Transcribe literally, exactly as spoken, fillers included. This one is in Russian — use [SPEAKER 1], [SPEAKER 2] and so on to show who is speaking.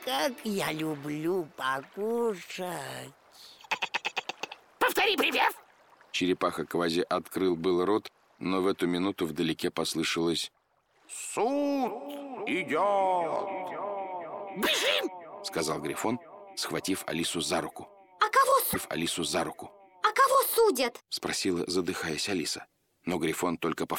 [SPEAKER 1] как я люблю покушать.
[SPEAKER 2] Повтори припев.
[SPEAKER 3] Черепаха Квази открыл был рот, но в эту минуту вдалеке послышалось: «Суд идет!»
[SPEAKER 2] Бежим!
[SPEAKER 3] — сказал Грифон, схватив Алису за руку.
[SPEAKER 4] А кого, су...
[SPEAKER 3] Алису за руку.
[SPEAKER 4] а кого судят?
[SPEAKER 3] — спросила, задыхаясь, Алиса. Но Грифон только повторил: